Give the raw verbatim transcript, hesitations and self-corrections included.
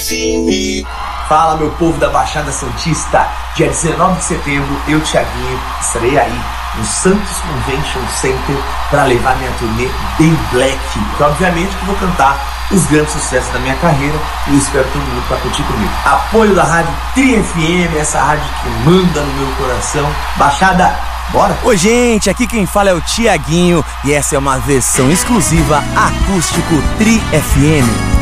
F M. Fala, meu povo da Baixada Santista. Dia dezenove de setembro, eu, Thiaguinho, estarei aí no Santos Convention Center para levar minha turnê bem black. Então, obviamente que vou cantar os grandes sucessos da minha carreira e eu espero todo mundo para curtir comigo. Apoio da rádio Tri F M, essa rádio que manda no meu coração. Baixada, bora? Oi, gente, aqui quem fala é o Thiaguinho e essa é uma versão exclusiva acústico Tri F M.